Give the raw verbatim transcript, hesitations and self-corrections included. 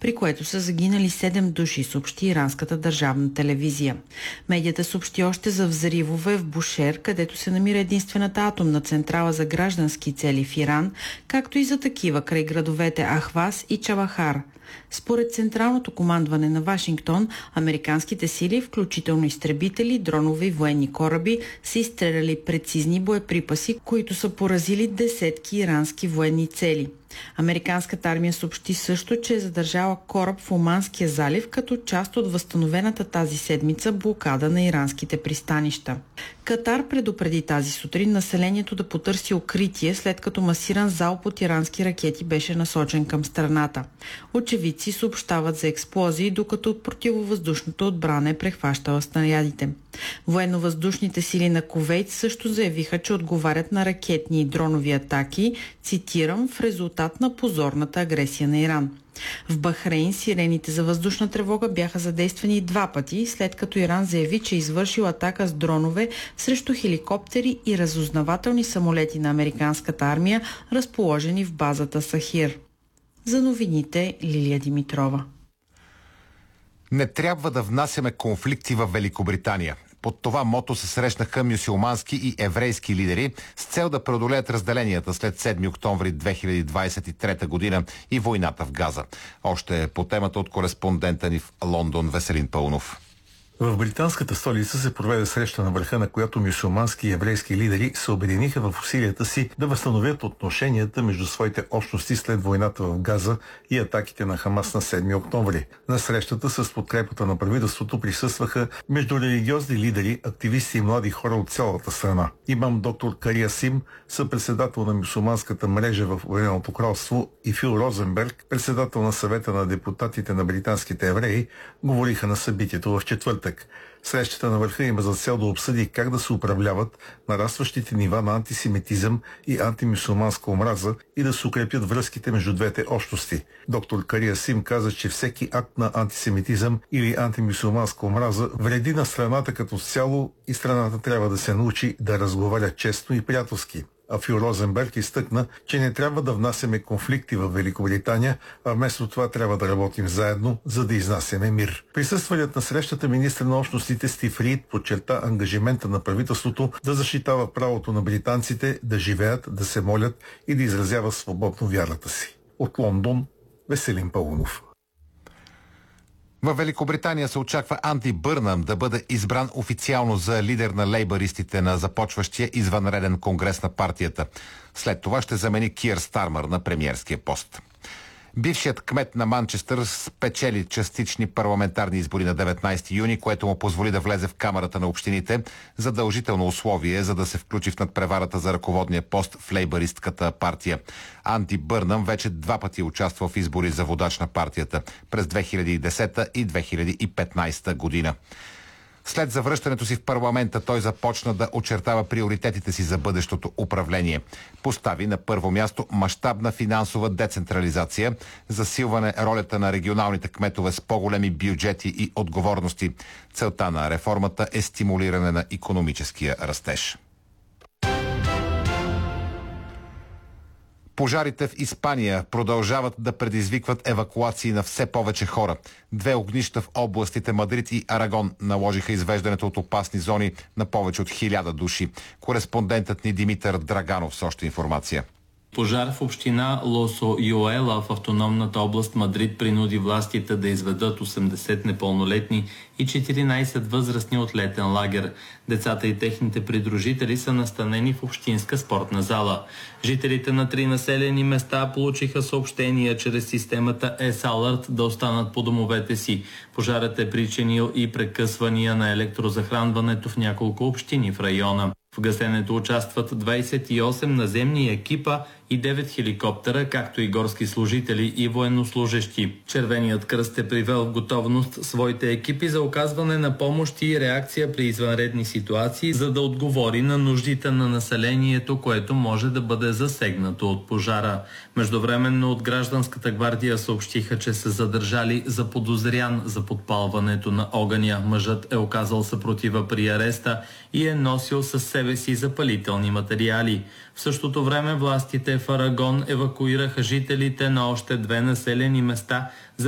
при което са загинали седем души, съобщи иранската държавна телевизия. Медията съобщи още за взривове в Бушер, където се намира единствената атомна централа за граждански цели в Иран, както и за такива край градовете Ахваз и Чабахар. Според Централното командване на Вашингтон, американските сили, включително изтребители, дронове и военни кораби, са изстреляли прецизни боеприпаси, които са поразили десетки ирански военни цели. Американската армия съобщи също, че е задържала кораб в Оманския залив като част от възстановената тази седмица блокада на иранските пристанища. Катар предупреди тази сутрин населението да потърси укритие, след като масиран залп от ирански ракети беше насочен към страната. Очевидци съобщават за експлозии, докато противовъздушната отбрана е прехващала снарядите. Военно-въздушните сили на Кувейт също заявиха, че отговарят на ракетни и дронови атаки, цитирам, в резултат на позорната агресия на Иран. В Бахрейн сирените за въздушна тревога бяха задействани два пъти, след като Иран заяви, че е извършил атака с дронове срещу хеликоптери и разузнавателни самолети на американската армия, разположени в базата Сахир. За новините Лилия Димитрова. Не трябва да внасяме конфликти в Великобритания. Под това мото се срещнаха мюсюлмански и еврейски лидери с цел да преодолеят разделенията след седми октомври две хиляди двадесет и трета година и войната в Газа. Още по темата от кореспондента ни в Лондон Веселин Пълнов. В британската столица се проведе среща на върха, на която мюсюлмански и еврейски лидери се обединиха в усилията си да възстановят отношенията между своите общности след войната в Газа и атаките на Хамас на седми октомври. На срещата с подкрепата на правителството присъстваха междурелигиозни лидери, активисти и млади хора от цялата страна. Имам доктор Кария Сим, съпредседател на мюсюлманската мрежа в Обединеното кралство, и Фил Розенберг, председател на съвета на депутатите на британските евреи, говориха на събитието в четвъртък. Срещата на върха има за цел да обсъди как да се управляват нарастващите нива на антисемитизъм и антимюсюлманска омраза и да се укрепят връзките между двете общности. Доктор Кария Сим каза, че всеки акт на антисемитизъм или антимюсюлманска омраза вреди на страната като цяло и страната трябва да се научи да разговаря честно и приятелски. А Фил Розенберг изтъкна, че не трябва да внасяме конфликти в Великобритания, а вместо това трябва да работим заедно, за да изнасяме мир. Присъствалият на срещата министър на общностите Стив Рийд подчерта ангажимента на правителството да защитава правото на британците да живеят, да се молят и да изразяват свободно вярата си. От Лондон Веселин Пълнов. В Великобритания се очаква Анди Бърнам да бъде избран официално за лидер на лейбъристите на започващия извънреден конгрес на партията. След това ще замени Киър Стармър на премиерския пост. Бившият кмет на Манчестър спечели частични парламентарни избори на деветнадесети юни, което му позволи да влезе в Камарата на общините, задължително условие, за да се включи в надпреварата за ръководния пост в лейбъристката партия. Анди Бърнам вече два пъти участва в избори за водач на партията през две хиляди и десета и две хиляди и петнадесета година. След завръщането си в парламента той започна да очертава приоритетите си за бъдещото управление. Постави на първо място мащабна финансова децентрализация, засилване ролята на регионалните кметове с по-големи бюджети и отговорности. Целта на реформата е стимулиране на икономическия растеж. Пожарите в Испания продължават да предизвикват евакуации на все повече хора. Две огнища в областите Мадрид и Арагон наложиха извеждането от опасни зони на повече от хиляда души. Кореспондентът ни Димитър Драганов с още информация. Пожар в община Лосо Юела в автономната област Мадрид принуди властите да изведат осемдесет непълнолетни и четиринадесет възрастни от летен лагер. Децата и техните придружители са настанени в общинска спортна зала. Жителите на три населени места получиха съобщения чрез системата S-Alert да останат по домовете си. Пожарът е причинил и прекъсвания на електрозахранването в няколко общини в района. В гасенето участват двадесет и осем наземни екипа и девет хеликоптера, както и горски служители и военнослужещи. Червеният кръст е привел в готовност своите екипи за оказване на помощ и реакция при извънредни ситуации, за да отговори на нуждите на населението, което може да бъде засегнато от пожара. Междувременно от гражданската гвардия съобщиха, че са задържали заподозрян за подпалването на огъня. Мъжът е оказал съпротива при ареста и е носил със себе си запалителни материали. В същото време властите в Арагон евакуираха жителите на още две населени места за